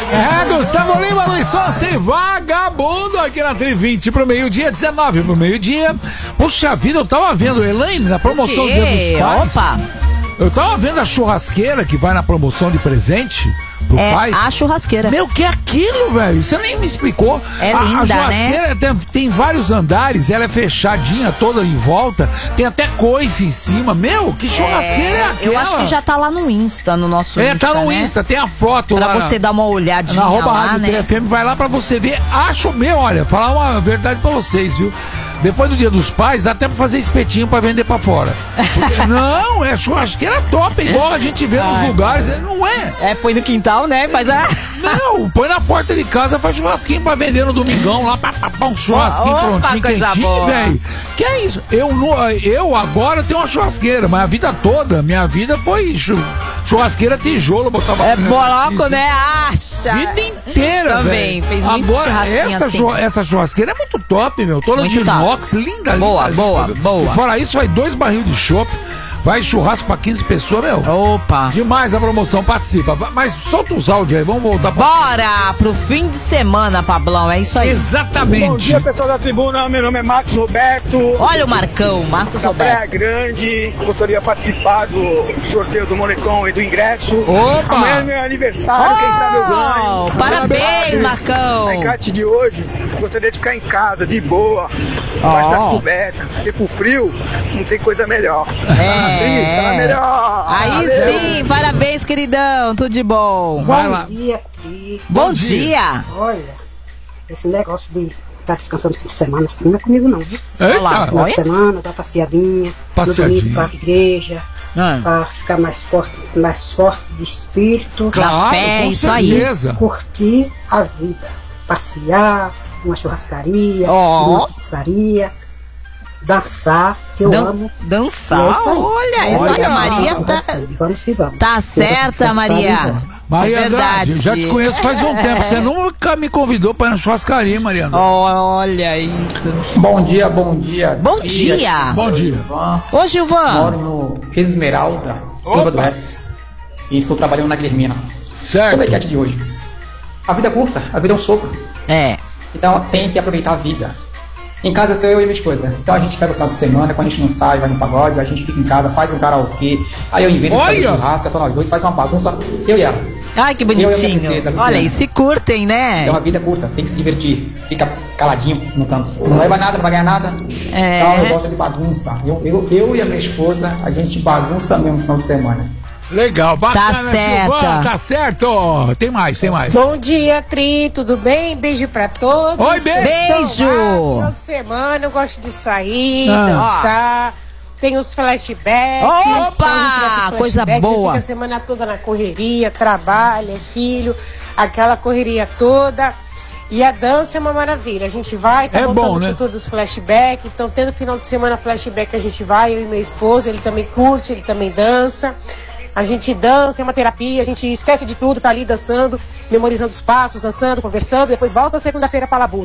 Gustavo Lima, Luiz Sonsa e Vagabundo aqui na Tri 20 pro meio-dia, 19 pro meio-dia. Puxa vida, eu tava vendo, Elaine, na promoção do Dia dos Pais. Opa! Eu tava vendo a churrasqueira que vai na promoção de presente pro pai. A churrasqueira. Meu, que é aquilo, velho? Você nem me explicou. É a linda, churrasqueira, né? Tem vários andares, ela é fechadinha toda em volta, tem até coife em cima. Meu, que churrasqueira é aquela? Eu acho que já tá lá no Insta, no nosso Insta, tá no né? Insta, tem a foto pra lá. Pra você dar uma olhadinha na lá, Rádio né? FM, vai lá pra você ver. Acho, olha, falar uma verdade pra vocês, viu? Depois do Dia dos Pais, dá até pra fazer espetinho pra vender pra fora. Porque, não, é churrasqueira top, igual a gente vê nos lugares. Não é. Põe no quintal, né? Faz a... Não, põe na porta de casa, faz churrasquinho pra vender no domingão lá, um churrasquinho prontinho, quentinho, velho. Que é isso? Eu agora tenho uma churrasqueira, mas a vida toda, minha vida foi churrasqueira tijolo, botava... Boloco, né? Acha! Vida inteira, também, véio. Fez muito Agora, essa churrasqueira é muito top, meu. Toda muito de inox, linda, boa, linda. Boa. E fora isso, vai 2 barris de chopp. Vai churrasco pra 15 pessoas, meu. Opa! Demais a promoção, participa. Mas solta os áudios aí, vamos voltar pra... Bora pro fim de semana, Pablão, é isso aí. Exatamente. Bom dia, pessoal da tribuna, meu nome é Marcos Roberto. Olha o Marcão, Marcos Roberto. Praia Grande, gostaria de participar do sorteio do moletom e do ingresso. Opa! Amanhã é meu aniversário, quem sabe eu ganho. Parabéns, Marcão. A encarte de hoje, gostaria de ficar em casa, de boa, embaixo das cobertas, porque pro frio não tem coisa melhor. Tá melhor. Aí valeu. sim, parabéns, queridão, tudo de bom. Vai lá. Bom dia, Cris. Bom dia. Olha, esse negócio de ficar descansando no fim de semana assim não é comigo não, viu? Eita. Final de semana, dar passeadinha, no domingo pra igreja, pra ficar mais forte de espírito. Claro, fé, com isso certeza. Curtir a vida, passear, uma churrascaria, uma pizzaria, dançar, que eu amo. Dançar? É isso aí. Olha, isso aí, a Maria Vamos que vamos. tá certa, Maria. Maria É verdade. Andrade, já te conheço faz um tempo. Você nunca me convidou pra ir na churrascaria, Maria Andrade. Olha isso. Bom dia, bom dia. Bom dia. Bom dia. Ô, Gilvan. Moro no Esmeralda, Curva do Oeste. E estou trabalhando na Guilhermina. Certo. Sobre a enquete de hoje. A vida é curta, a vida é um sopro. Então tem que aproveitar a vida. Em casa sou eu e minha esposa. Então a gente pega o final de semana, quando a gente não sai, vai no pagode, a gente fica em casa, faz um karaokê. Aí eu invento um churrasco, é só nós dois, faz uma bagunça, eu e ela. Ai, que bonitinho. Princesa, olha, e se curtem, né? Então a vida é curta, tem que se divertir. Fica caladinho no canto. Não leva nada, não vai ganhar nada. Então eu gosto de bagunça. Eu e a minha esposa, a gente bagunça mesmo no final de semana. Legal, bacana, Tá certo. Silvana, tá certo. Tem mais. Bom dia, Tri, tudo bem? Beijo pra todos. Oi, beijo. Beijo. Final de semana, eu gosto de sair, dançar. Tem os flashbacks. Opa, coisa boa. Fica a semana toda na correria, trabalha, filho, aquela correria toda. E a dança é uma maravilha. A gente vai, tá voltando com todos os flashbacks. Então, tendo final de semana flashback, a gente vai, eu e meu esposo, ele também curte, ele também dança. A gente dança, é uma terapia, a gente esquece de tudo, tá ali dançando, memorizando os passos, dançando, conversando, depois volta segunda-feira pra Labu.